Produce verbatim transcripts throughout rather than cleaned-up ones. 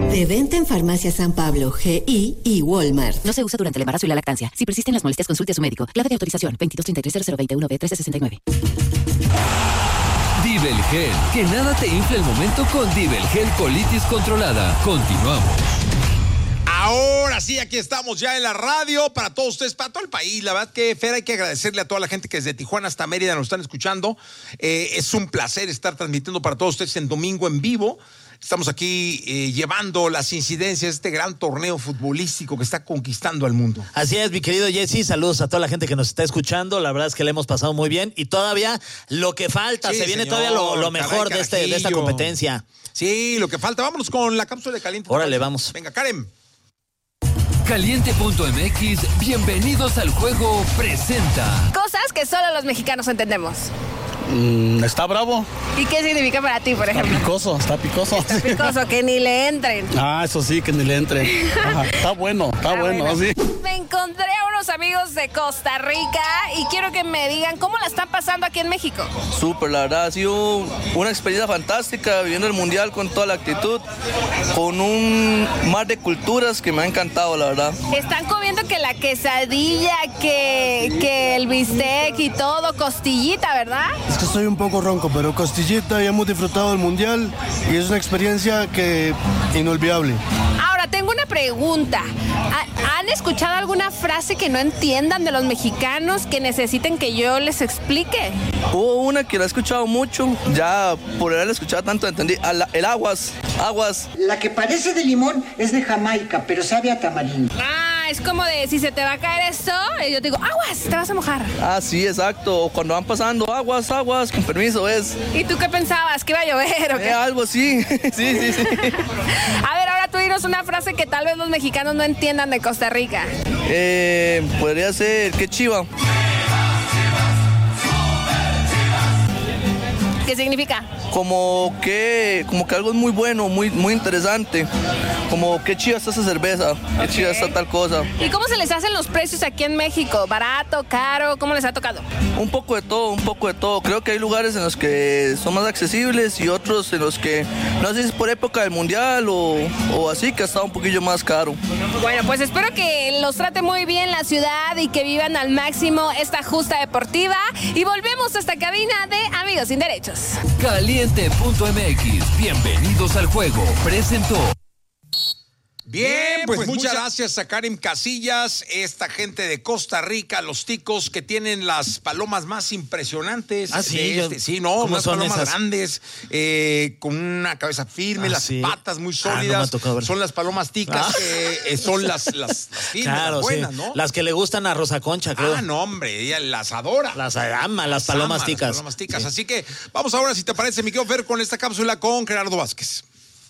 De venta en Farmacia San Pablo, G I y Walmart. No se usa durante el embarazo y la lactancia. Si persisten las molestias, consulte a su médico. Clave de autorización veintidós treinta y tres cero cero veintiuno B trece sesenta y nueve. Dibelgel, que nada te infle el momento con Dibelgel colitis controlada. Continuamos. Ahora sí, aquí estamos ya en la radio para todos ustedes, para todo el país. La verdad que, Fer, hay que agradecerle a toda la gente que desde Tijuana hasta Mérida nos están escuchando. Eh, es un placer estar transmitiendo para todos ustedes en domingo en vivo. Estamos aquí eh, llevando las incidencias de este gran torneo futbolístico que está conquistando al mundo. Así es, mi querido Jesse, saludos a toda la gente que nos está escuchando. La verdad es que le hemos pasado muy bien y todavía lo que falta, sí, se viene señor, todavía lo, lo mejor caray, de, este, de esta competencia. Sí, lo que falta. Vámonos con la cápsula de Caliente. Órale, vamos. Venga, Karen. Caliente punto M X, bienvenidos al juego, presenta cosas que solo los mexicanos entendemos. Mm, está bravo. ¿Y qué significa para ti, por está ejemplo? Picoso, está picoso. Está picoso, que ni le entren. Ah, eso sí, que ni le entren. Ajá, está bueno, está, está bueno, bueno, sí. Me encontré a unos amigos de Costa Rica y quiero que me digan cómo la están pasando aquí en México. Súper, la verdad, ha sido una experiencia fantástica, viviendo el Mundial con toda la actitud, con un mar de culturas que me ha encantado, la verdad. Están comiendo que la quesadilla, que, que el bistec y todo, costillita, ¿verdad? Es que estoy un poco ronco, pero costillita, y hemos disfrutado del Mundial y es una experiencia que inolvidable. Ahora, tengo una pregunta. ¿Han escuchado alguna frase que no entiendan de los mexicanos que necesiten que yo les explique? Hubo una que la he escuchado mucho, ya por haberla escuchado tanto entendí, el aguas, aguas. La que parece de limón es de Jamaica, pero sabe a tamarindo. Ah, es como de si se te va a caer esto, y yo te digo, aguas, te vas a mojar. Ah, sí, exacto, cuando van pasando, aguas, aguas, con permiso es. ¿Y tú qué pensabas? ¿Que iba a llover o qué? Eh, algo así, sí, sí, sí. A ver, ahora tú dinos una frase que tal vez los mexicanos no entiendan de Costa Rica. Eh, podría ser, qué chiva. ¿Qué significa? Como que, como que algo es muy bueno, muy, muy interesante. Como qué chida está esa cerveza, qué okay. chida está tal cosa. ¿Y cómo se les hacen los precios aquí en México? ¿Barato, caro? ¿Cómo les ha tocado? Un poco de todo, un poco de todo. Creo que hay lugares en los que son más accesibles y otros en los que, no sé si es por época del Mundial o, o así, que ha estado un poquillo más caro. Bueno, pues espero que los trate muy bien la ciudad y que vivan al máximo esta justa deportiva. Y volvemos a esta cabina de Amigos Sin Derechos. Caliente punto M X, bienvenidos al juego, presentó. Bien, pues, pues muchas mucha... gracias a Karen Casillas, esta gente de Costa Rica, los ticos que tienen las palomas más impresionantes. Ah, sí, yo... este, sí, no, unas palomas esas? grandes, eh, con una cabeza firme, ah, las sí. patas muy sólidas. Ah, no son las palomas ticas, ah. que eh, son las, las, las firmes, claro, las buenas, sí. ¿no? Las que le gustan a Rosa Concha, creo. Ah, no, hombre, ella las adora. Las ama, las, las palomas ama, ticas. Las palomas ticas. Sí. Así que vamos ahora, si te parece, mi querido Fer, con esta cápsula con Gerardo Vázquez.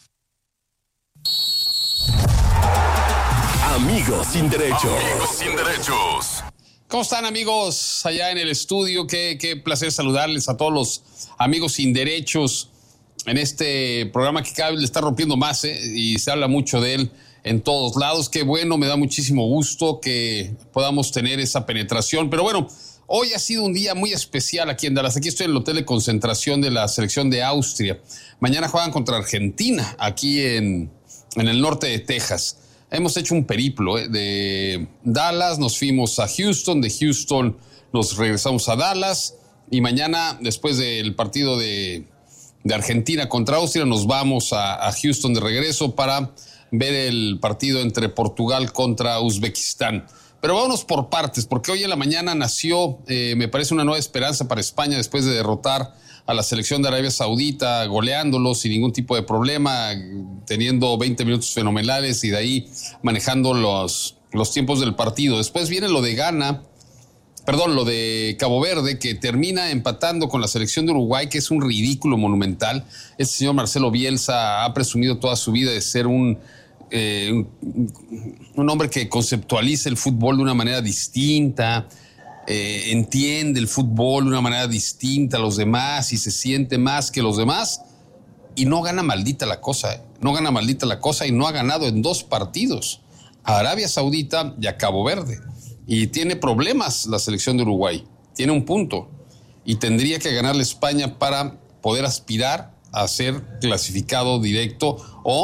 Amigos sin derechos. Amigos sin derechos. ¿Cómo están, amigos allá en el estudio? Qué, qué placer saludarles a todos los amigos sin derechos en este programa que cada vez le está rompiendo más, ¿eh? Y se habla mucho de él en todos lados. Qué bueno, me da muchísimo gusto que podamos tener esa penetración. Pero bueno, hoy ha sido un día muy especial aquí en Dallas. Aquí estoy en el hotel de concentración de la selección de Austria. Mañana juegan contra Argentina, aquí en, en el norte de Texas. Hemos hecho un periplo ¿eh? de Dallas, nos fuimos a Houston, de Houston nos regresamos a Dallas y mañana, después del partido de, de Argentina contra Austria, nos vamos a, a Houston de regreso para ver el partido entre Portugal contra Uzbekistán. Pero vámonos por partes, porque hoy en la mañana nació, eh, me parece, una nueva esperanza para España después de derrotar a la selección de Arabia Saudita, goleándolos sin ningún tipo de problema, teniendo veinte minutos fenomenales y de ahí manejando los, los tiempos del partido. Después viene lo de Ghana, perdón, lo de Cabo Verde, que termina empatando con la selección de Uruguay, que es un ridículo monumental. Este señor Marcelo Bielsa ha presumido toda su vida de ser un, eh, un, un hombre que conceptualiza el fútbol de una manera distinta, Eh, entiende el fútbol de una manera distinta a los demás y se siente más que los demás, y no gana maldita la cosa, ¿eh? no gana maldita la cosa y no ha ganado en dos partidos, a Arabia Saudita y a Cabo Verde, y tiene problemas la selección de Uruguay, tiene un punto y tendría que ganarle España para poder aspirar a ser clasificado directo o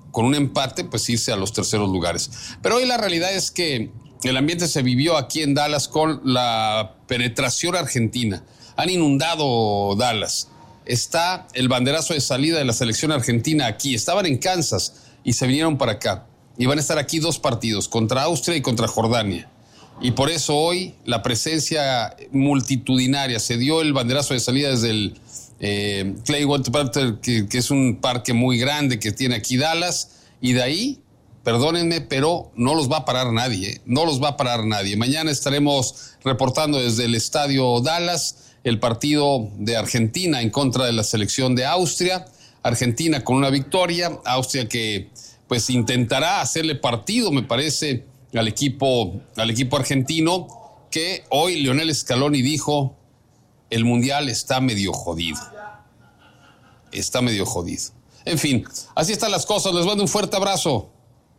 con un empate, pues irse a los terceros lugares. Pero hoy la realidad es que el ambiente se vivió aquí en Dallas con la penetración argentina. Han inundado Dallas. Está el banderazo de salida de la selección argentina aquí. Estaban en Kansas y se vinieron para acá. Y van a estar aquí dos partidos, contra Austria y contra Jordania. Y por eso hoy la presencia multitudinaria. Se dio el banderazo de salida desde el eh, Clay Water Park, que, que es un parque muy grande que tiene aquí Dallas. Y de ahí, perdónenme, pero no los va a parar nadie. ¿eh? No los va a parar nadie. Mañana estaremos reportando desde el estadio Dallas el partido de Argentina en contra de la selección de Austria. Argentina con una victoria. Austria que pues intentará hacerle partido, me parece, al equipo, al equipo argentino, que hoy Lionel Scaloni dijo, el Mundial está medio jodido. Está medio jodido. En fin, así están las cosas. Les mando un fuerte abrazo.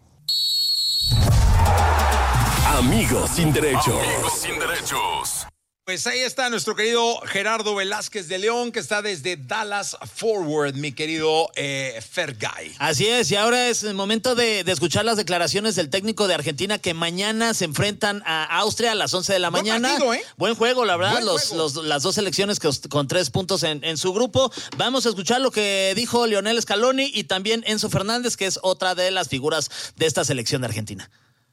Amigos sin derechos. Amigos sin derechos. Pues ahí está nuestro querido Gerardo Velázquez de León, que está desde Dallas Forward, mi querido eh, Fergay. Así es, y ahora es el momento de, de escuchar las declaraciones del técnico de Argentina, que mañana se enfrentan a Austria a las once de la Buen mañana. partido, ¿eh? Buen juego, la verdad, Buen los, juego. los, las dos selecciones que, con tres puntos en, en su grupo. Vamos a escuchar lo que dijo Lionel Scaloni y también Enzo Fernández, que es otra de las figuras de esta selección de Argentina.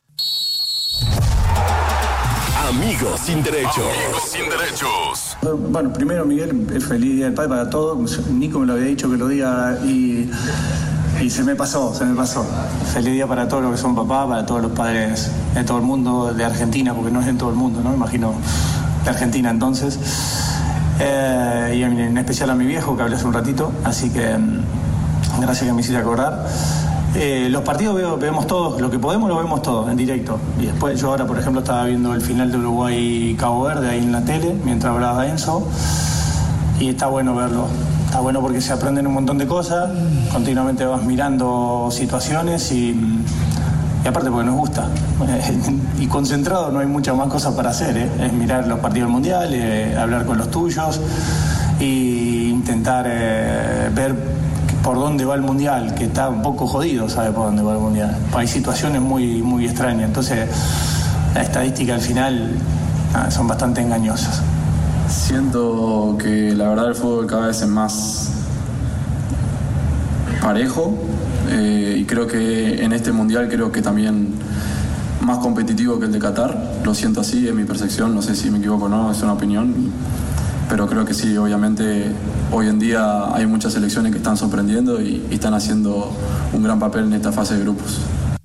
Amigos sin derechos. Amigos sin derechos. Bueno, primero, Miguel, el feliz Día del Padre para todos. Nico me lo había dicho que lo diga y, y se me pasó, se me pasó. Feliz día para todos los que son papás, para todos los padres de todo el mundo, de Argentina, porque no es en todo el mundo, ¿no? Me imagino de Argentina entonces. Eh, y en especial a mi viejo, que hablé hace un ratito, así que gracias que me hiciste acordar. Eh, los partidos veo, vemos todos, lo que podemos lo vemos todos en directo. Y después yo ahora, por ejemplo, estaba viendo el final de Uruguay-Cabo Verde ahí en la tele, mientras hablaba Enzo, y está bueno verlo. Está bueno porque se aprenden un montón de cosas, continuamente vas mirando situaciones y, y aparte porque nos gusta. Y concentrado no hay muchas más cosas para hacer, ¿eh? Es mirar los partidos mundiales, eh, hablar con los tuyos e intentar eh, ver por dónde va el Mundial, que está un poco jodido, sabe por dónde va el Mundial. Hay situaciones muy, muy extrañas, entonces la estadística al final ah, son bastante engañosas. Siento que la verdad el fútbol cada vez es más parejo eh, y creo que en este Mundial creo que también más competitivo que el de Qatar. Lo siento así, es mi percepción, no sé si me equivoco o no, es una opinión. Pero creo que sí, obviamente hoy en día hay muchas selecciones que están sorprendiendo y, y están haciendo un gran papel en esta fase de grupos.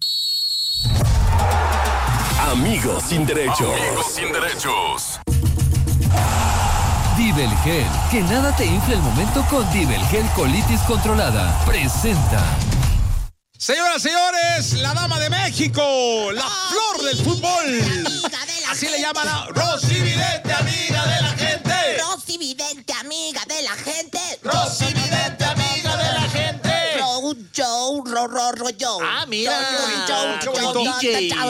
Amigos sin derechos. Amigos sin derechos. Dibelgel, que nada te infle el momento con Dibelgel Colitis Controlada. Presenta. Señoras, señores, la dama de México, la flor del fútbol. Así le llaman a Rosy Vidente, amiga de la gente. Rosy Vidente, amiga de la gente. Rosy Vidente, amiga de la gente. Row, Joe, ro, ro, ro, yo. Ah, mira. Qué bonito. D J.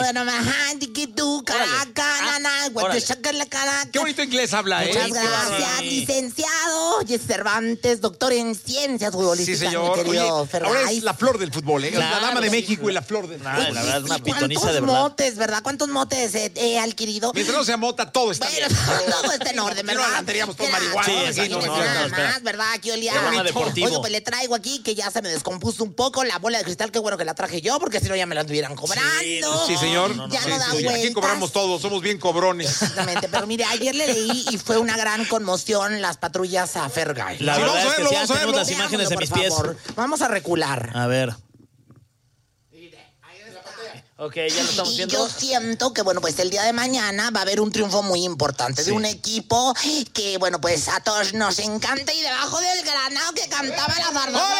Qué bonito inglés habla, ¿eh? Muchas gracias, licenciado Jesse Cervantes, doctor en ciencias futbolísticas, Sí, señor. mi querido Oye, Fergay. ahora es la flor del fútbol, ¿eh? Claro, la dama de sí, México y la flor del fútbol. Ay, la verdad es una ¿Y pitoniza cuántos de verdad. motes, verdad? ¿Cuántos motes he, he adquirido? Mientras no se mota, todo está Bueno, bien. todo está en orden, Si no, ¿verdad? adelantaríamos todo Claro, marihuana. Sí, no, sí, sí, no, no, no, nada no, espera. más, ¿verdad? Aquí olía. Programa deportivo. Oye, pues le traigo aquí que ya se me descompuso un poco la bola de cristal. Qué bueno que la traje yo, porque si no ya me la estuvieran cobrando. Sí, señor. Ya Sí, no da sí, sí. Aquí vueltas. cobramos todos, somos bien cobrones. Exactamente, pero mire, ayer le leí y fue una gran conmoción las patrullas a Fergay. La Sí, verdad vamos a es que verlo, sí, vamos a tenemos verlo. las imágenes en mis Por pies. favor, vamos a recular. A ver. Ok, ya lo estamos Y viendo. yo siento que, bueno, pues el día de mañana va a haber un triunfo muy importante Sí. de un equipo que, bueno, pues a todos nos encanta y debajo del granado que cantaba la zarzuela.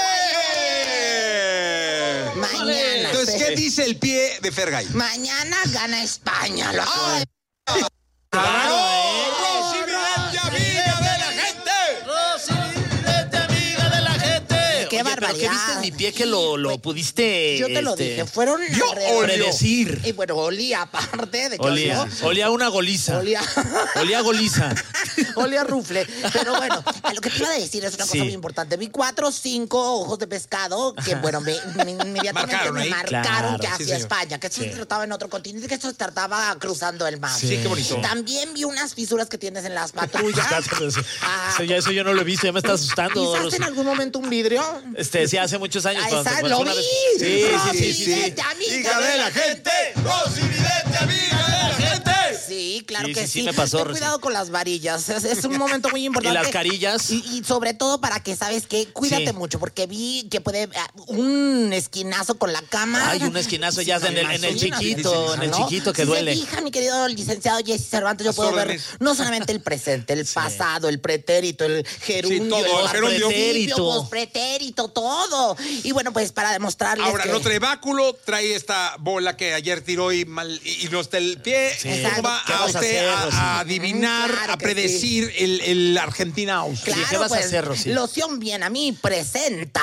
¡Ole! Mañana. Entonces, ¿qué dice el pie de Fergay? Mañana gana España. Lo ¡Ay! Claro, Rosy Vidente, amiga de la gente. Rosy Vidente, amiga de la gente. Qué Oye, barbaridad. ¿pero qué viste en mi pie que lo, lo pudiste Yo te lo este, dije, fueron ¿Yo alrededor- predecir? Y bueno, olía aparte de que Olía, olió- olía una goliza. Olía. Olía goliza. olía a rufle. Pero bueno, a lo que te iba a decir es una cosa Sí. muy importante. Vi cuatro o cinco ojos de pescado que, bueno, me, me- inmediatamente Marcaron me ahí. marcaron Claro, que sí, hacia señor. España, que esto Sí. se trataba en otro continente, que esto se trataba cruzando el mar. Sí, qué bonito. También vi unas fisuras que tienes en las patrullas. Ah, Eso, ya, eso yo no lo he visto, ya me está asustando. ¿Pisaste Rosy. en algún momento un vidrio? Este, sí, hace muchos años. Ah, cuando- esa- cuando lo una vi. vez- Sí, Rosy sí, sí, sí, sí. Vidente, amiga Hija de la gente, Rosy Vidente, amiga de la gente. Sí, claro Sí, que sí, sí. sí me pasó, Ten Rosy. cuidado con las varillas. Es, es un momento muy importante. Y las carillas. Y, y sobre todo para que, ¿sabes qué? Cuídate Sí. mucho, porque vi que puede ah, un esquinazo con la cama. Ay, un esquinazo ya en el, en el Imagínate, chiquito, en el ¿no? chiquito que Si duele. se fija, mi querido licenciado Jesse Cervantes, yo Las puedo ver órdenes. no solamente el presente, el pasado, el pretérito, el gerundio, Sí, todo, el el gerundio. pretérito, pospretérito, todo. Y bueno, pues para demostrarles Ahora, que... no trae báculo, trae esta bola que ayer tiró y, mal, y, y los del pie. Sí. ¿Cómo va ¿Qué a vas a usted hacer, a, Rosy? a adivinar, Mm, claro a que predecir el, el Argentina-Austria? Claro, ¿qué vas a pues, hacer, Rosy? Loción Bien a mí presenta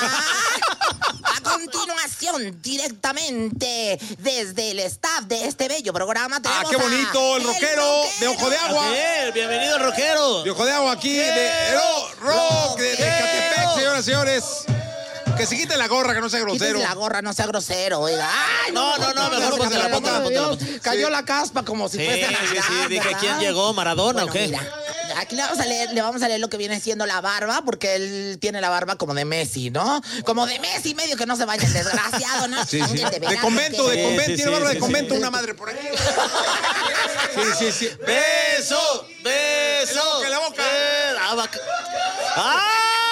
a continuación directamente desde el staff de este bello programa. Ah, tenemos qué bonito, a el rockero de Ojo de Agua. Bien, bienvenido, rockero. De Ojo de Agua aquí, de Ro- Rock, de, de Catepec, señoras y señores. Que se quite la gorra, que no sea Quítese grosero. la gorra, no sea grosero, oiga. Ay, No, no, no, mejor por póntela, el amor póntela, de póntela, Dios, póntela. Cayó Sí. la caspa como si Sí, fuese sí, Navidad, sí, dije, ¿verdad? ¿quién llegó? ¿Maradona Bueno, o qué? mira, aquí le vamos a leer, le vamos a leer lo que viene siendo la barba, porque él tiene la barba como de Messi, ¿no? Como de Messi, medio que no se vaya el desgraciado, ¿no? Sí, sí. Aunque de De veras, convento, que- de Sí, convento. sí, Tiene sí, barba de sí, convento, sí. una madre por aquí. Sí, sí, sí. Beso, beso. En la boca, en la boca. Eh, ah, va- ¡Ah!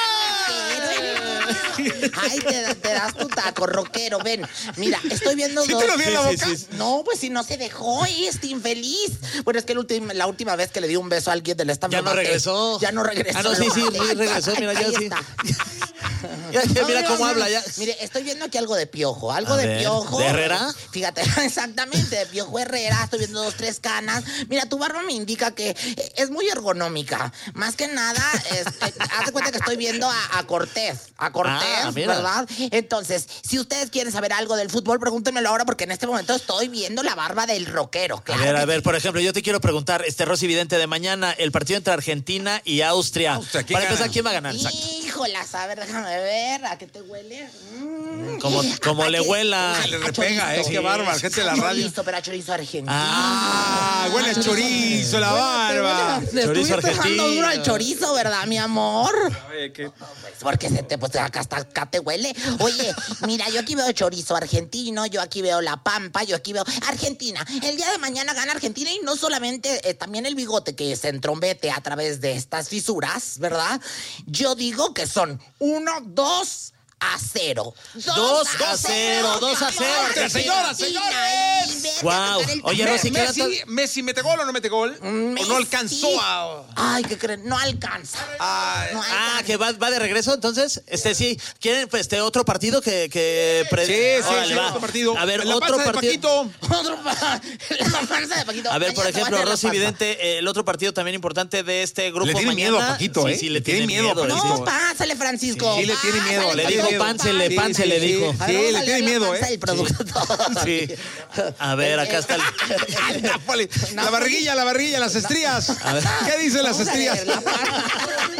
Ay, te, te das tu taco, rockero. Ven, mira, estoy viendo ¿Sí dos. te lo dio en la Sí, sí, boca? sí. No, pues si no se dejó, este infeliz. Bueno, es que el último- la última vez que le di un beso a alguien del staff. Ya me no maté. regresó. Ya no regresó. Ah, no, sí, sí, Lo sí, maté. regresó, mira, ya Ahí sí. está. Ya, ya, mira No, cómo no, habla no. ya. Mire, estoy viendo aquí algo de piojo, algo A de ver, piojo. ¿de Herrera? Fíjate, exactamente, de Piojo Herrera. Estoy viendo dos, tres canas. Mira, tu barba me indica que eh, es muy ergonómica. Más que nada, es, eh, haz de cuenta que estoy viendo a, a Cortés. A Cortés, Ah, mira. ¿verdad? Entonces, si ustedes quieren saber algo del fútbol, pregúntenmelo ahora, porque en este momento estoy viendo la barba del rockero. A Claro ver, a que ver, por ejemplo, yo te quiero preguntar, este Rosy Vidente, de mañana, el partido entre Argentina y Austria. Austria, ¿quién Para gana? empezar, ¿quién va a ganar? Exacto. Híjolas, a ver, déjame ver. ¿A qué te huele? Mm. Como, como ¿A le qué? huela. Ay, Le a repega, chorizo. ¿eh? Qué bárbaro, gente de la radio. Chorizo, pero a chorizo argentino. Ah, huele a chorizo la barba. Le Chorizo estuviste dejando argentino. duro al chorizo, ¿verdad, mi amor? Pues porque se te, pues acá, hasta acá te huele. Oye, mira, yo aquí veo chorizo argentino, yo aquí veo la pampa, yo aquí veo Argentina. El día de mañana gana Argentina y no solamente, eh, también el bigote que se entrombete a través de estas fisuras, ¿verdad? Yo digo que son uno, dos a cero. Dos a cero, dos a cero, Argentina. Señoras, señores. Guau. Oye, Me- Rosy, ¿qué Messi, dato- Messi, ¿mete gol o no mete gol? ¿O no alcanzó a...? Ay, ¿qué creen? No alcanza. Ay, No Ah, alcanza. que va, va de regreso, entonces, este sí, ¿quieren pues, este otro partido que, que pre- Sí, sí, Órale, sí, va. otro partido. A ver, La otro panza de partido. Paquito. Otro pa- la panza de Paquito. A ver, por Mañana te va a ejemplo, hacer la Rosy panza. Vidente, eh, el otro partido también importante de este grupo Le tiene mañana. miedo a Paquito, sí, ¿eh? Sí, le tiene miedo. a le Paquito. No, pásale, Francisco. Sí, le tiene miedo, Pásale, le dijo Paquito, pánsele, pásale. pánsele, le dijo. A ver, Sí, vamos le a tiene leer la miedo, panza ¿eh? del productor. Sí. A ver, acá está el... Nápoli. La barriguilla, la barriguilla, las estrías. A ver. ¿Qué dicen las Vamos a estrías? leer la panza.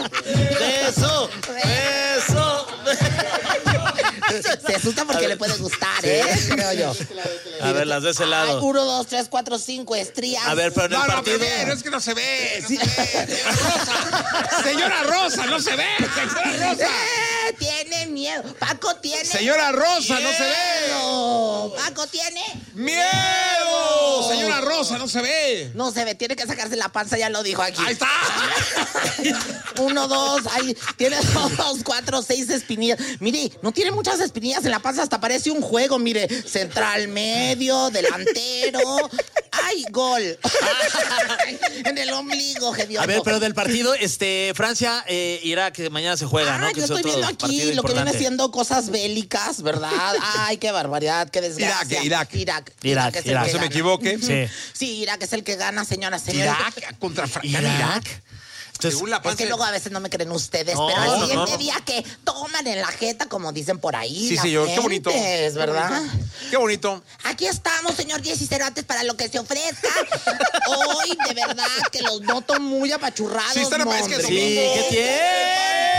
¡Beso! ¡Beso! Se asusta porque le puede gustar, ¿eh? Creo yo. A ver, las de ese Ay, lado. uno, dos, tres, cuatro, cinco estrías. A ver, pero en el No, no, partido... pero es que no se ve, no se ve. Señora Rosa, señora Rosa, no se ve, señora Rosa. Eh, tiene miedo. Paco tiene Señora Rosa, no se ve. miedo. Paco tiene ¡Miedo! Señora Rosa, no se ve. No se ve, tiene que sacarse la panza, ya lo dijo aquí. Ahí está. Uno, dos, ahí tiene dos, cuatro, seis espinillas. Mire, no tiene muchas espinillas en la panza, hasta parece un juego, mire. Central, medio, delantero. ¡Ay, gol! En el ombligo, hediondo. A ver, pero del partido, este, Francia, eh, Irak, que mañana se juega, Ah, ¿no? Que yo es estoy otro viendo aquí partido lo que viene importante. siendo cosas bélicas, ¿verdad? Ay, qué barbaridad, qué desgracia. Irak, Irak. Irak. Irak, es el Irak. que No se me gana. equivoque. Sí. Sí, Irak es el que gana, señoras, señores. Irak contra Francia. Irak. Entonces, Según la Es panza. que luego a veces no me creen ustedes, No, pero al no, siguiente no. día que toman en la jeta, como dicen por ahí. Sí, las señor, qué bonito. gentes, ¿verdad? Qué bonito. Aquí estamos, señor Jessy Cervantes, para lo que se ofrezca. Hoy, de verdad, que los noto muy apachurrados. Sí, están es que es Sí, ¿qué tiene?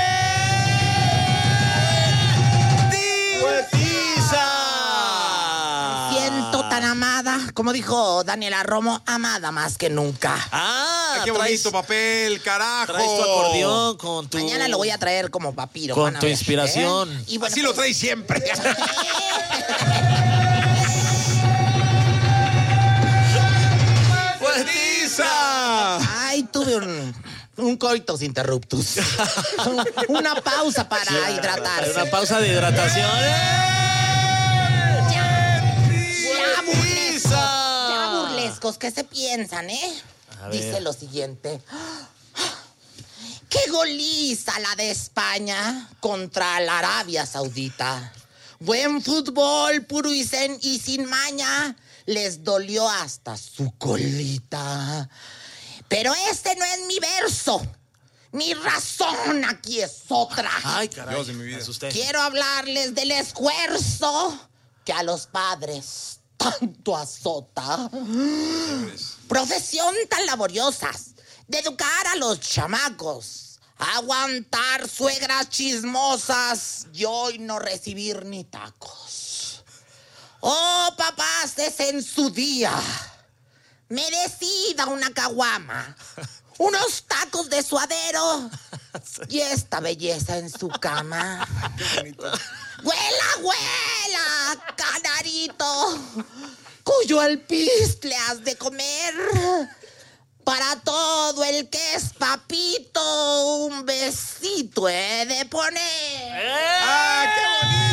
Tan amada, como dijo Daniela Romo, amada más que nunca. Ah, Ay, qué traes, bonito papel, carajo. traes tu acordeón con tu... Mañana lo voy a traer como papiro. Con van a tu ver, inspiración. ¿eh? Y bueno, Así pues, lo traes siempre. ¡Fuertiza! Ay, tuve un... Un coitus interruptus. Una pausa para hidratarse. Una pausa de hidratación. Ya burlescos, ya burlescos, ¿qué se piensan, eh? Dice lo siguiente. ¡Qué goliza la de España contra la Arabia Saudita! Buen fútbol, puro y, sen, y sin maña. Les dolió hasta su colita. Pero este no es mi verso. Mi razón aquí es otra. Ay, caray. Dios de mi vida. Me asusté. Quiero hablarles del esfuerzo que a los padres tanto azota. Profesión tan laboriosa de educar a los chamacos, aguantar suegras chismosas y hoy no recibir ni tacos. Oh, papás, es en su día. Me decida una caguama, unos tacos de suadero y esta belleza en su cama. ¡Huela, huela, canarito! Cuyo alpiste has de comer. Para todo el que es papito, un besito he de poner. ¡Ah, qué bonito!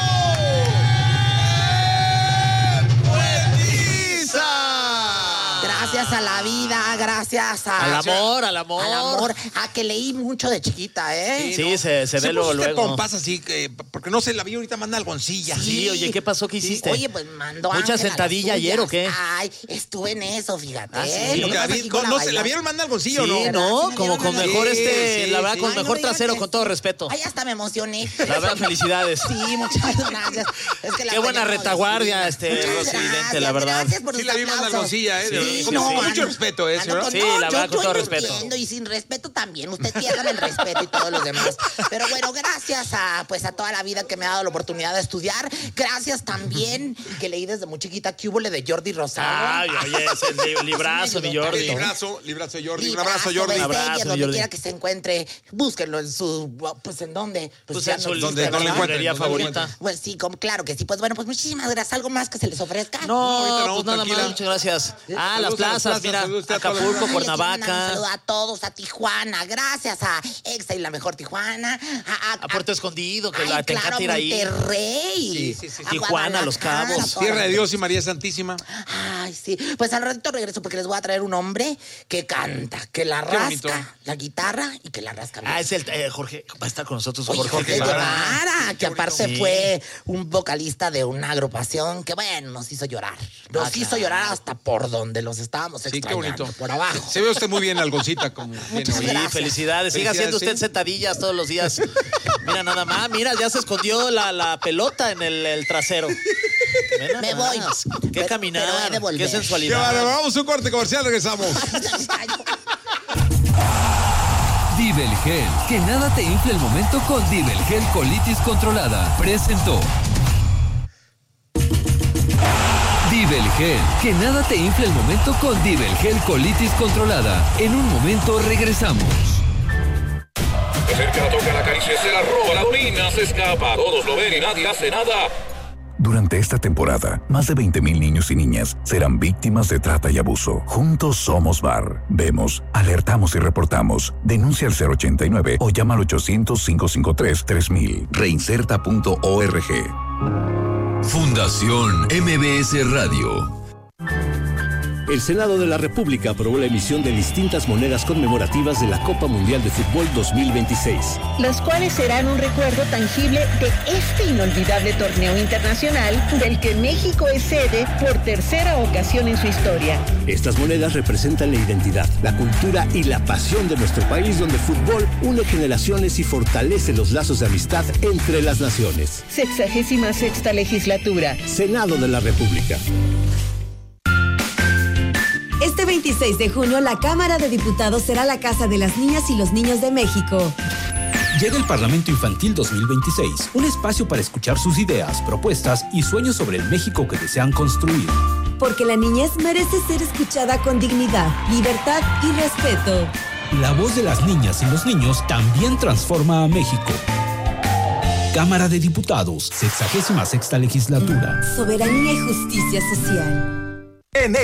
Gracias a la vida, gracias a... Al amor, al amor. Al amor, a que leí mucho de chiquita, ¿eh? Sí, se, se ve luego, luego. pompas así, que, porque no sé, la vi ahorita manda algoncilla. Sí, sí, oye, ¿qué pasó? ¿Qué hiciste? Oye, pues mandó ¿Mucha Ángela sentadilla las ayer o suyas. qué? Ay, estuve en eso, fíjate. Ah, ¿eh? sí. Lo que La pasa vi- es que con no la sé, ¿la baila- vieron manda algoncillo o Sí, no? no, Sí, me como dieron con la- mejor Sí, este, sí, la verdad, sí. con Ay, no mejor me digan trasero, que- con todo respeto. Ay, hasta me emocioné. La verdad, felicidades. Sí, muchas gracias. Es que la Qué buena tenemos retaguardia, descubierta. este, Muchas Rosy gracias, Vidente, la verdad. Gracias por Sí, sus la vi manda aplausos. algoncilla, ¿eh? Sí, Con sí, con sí. mucho respeto, ¿eh? Ando con- Sí, no, la yo- verdad, con yo todo lo respeto. entiendo, y sin respeto también. Usted pierdan el respeto y todos los demás. Pero bueno, gracias a pues a toda la vida que me ha dado la oportunidad de estudiar. Gracias también que leí desde muy chiquita que hubo de Jordi Rosado. Ay, oye, ese li- librazo, mi Jordi. Librazo, librazo Jordi. Un Librazo, abrazo, Jordi. Besteller, Un abrazo, donde Jordi. quiera que se encuentre, búsquenlo en su, pues en dónde. Pues ya en su no- donde lista, no lo ¿verdad? encuentren, librería donde no lo favorita. encuentren. Pues sí, como, claro que sí. Pues bueno, pues muchísimas gracias. ¿Algo más que se les ofrezca? No, ahorita no, pues nada tranquila. más, muchas gracias. Ah, Saludos las a las plazas, plazas, mira, saludos a todas las Acapulco, Ay, les quiero mandar un Cuernavaca, saludo a todos, a Tijuana, gracias a Exa y la mejor Tijuana, a, a- a Puerto Escondido, que ay, la te claro, encanta ir ahí. Monterrey, Sí, sí, sí. a Tijuana, Los Guadalajara, Cabos. a todas Tierra de las- Dios y María Santísima. Ay, sí. Pues al ratito regreso porque les voy a traer un hombre que canta, que la Qué bonito. rasca la guitarra y que la rasca bien. Ah, es el eh, Jorge, va a estar con nosotros Oye, Jorge, Jorge Guevara. Guevara, que aparte Sí. fue un vocalista de una agrupación que, bueno, nos hizo llorar. Nos Ah, hizo claro. llorar hasta por donde los estábamos Sí, qué extrañando, bonito. por abajo. Se ve usted muy bien, algoncita, como viene Muchas hoy. Sí, gracias. felicidades. Siga haciendo usted sí. sentadillas todos los días. Mira, nada más. Mira, ya se escondió la, la pelota en el, el trasero. Ve nada Me voy. más. Qué Pero- caminar. pero he de volver. Qué Qué sensualidad. bárbaro. Vamos a un corte comercial, regresamos. Divel Gel, que nada te infle el momento con Divel Gel Colitis Controlada. Presentó. Divel Gel, que nada te infle el momento con Divel Gel Colitis Controlada. En un momento regresamos. De cerca la toca, la acaricia, se la roba, la domina, se escapa. Todos lo ven y nadie hace nada. Durante esta temporada, más de veinte mil niños y niñas serán víctimas de trata y abuso. Juntos somos V A R. Vemos, alertamos y reportamos. Denuncia al cero ochenta y nueve o llama al ochocientos, cinco cinco tres, tres mil. Reinserta punto org. Fundación M B S Radio. El Senado de la República aprobó la emisión de distintas monedas conmemorativas de la Copa Mundial de Fútbol dos mil veintiséis. Las cuales serán un recuerdo tangible de este inolvidable torneo internacional del que México es sede por tercera ocasión en su historia. Estas monedas representan la identidad, la cultura y la pasión de nuestro país, donde el fútbol une generaciones y fortalece los lazos de amistad entre las naciones. Sexagésima sexta legislatura. Senado de la República. Este veintiséis de junio, la Cámara de Diputados será la casa de las niñas y los niños de México. Llega el Parlamento Infantil dos mil veintiséis, un espacio para escuchar sus ideas, propuestas y sueños sobre el México que desean construir. Porque la niñez merece ser escuchada con dignidad, libertad y respeto. La voz de las niñas y los niños también transforma a México. Cámara de Diputados, sexagésima sexta legislatura. Soberanía y justicia social. En